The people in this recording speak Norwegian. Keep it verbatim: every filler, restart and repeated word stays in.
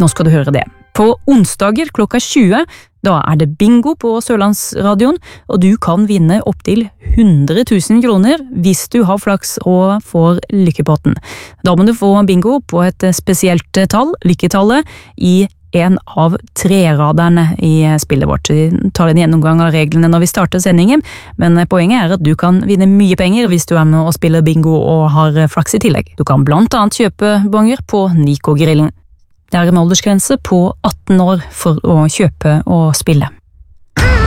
Nå skal du høre det. På onsdager klokka tjue, da er det bingo på Sørlandsradioen, og du kan vinne opptil hundre tusen kroner hvis du har flaks og får lykkepotten. Da må du få bingo på et spesielt tall, lykketallet, i en av treraderne i spillet vårt. Vi tar en gjennomgang av reglene når vi starter sendingen, men poenget er at du kan vinne mye penger hvis du er med og spiller bingo og har flaks i tillegg. Du kan blant annet kjøpe bonger på Nico-grillen. Det er en aldersgrense på atten år for å kjøpe og spille.